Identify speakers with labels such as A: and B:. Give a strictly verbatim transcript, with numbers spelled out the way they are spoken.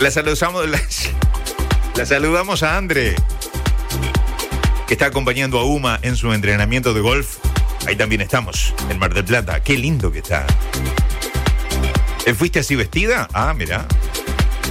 A: La saludamos, la, la saludamos a Andre, que está acompañando a Uma en su entrenamiento de golf. Ahí también estamos, en Mar del Plata. Qué lindo que está. ¿Fuiste así vestida? Ah, mira.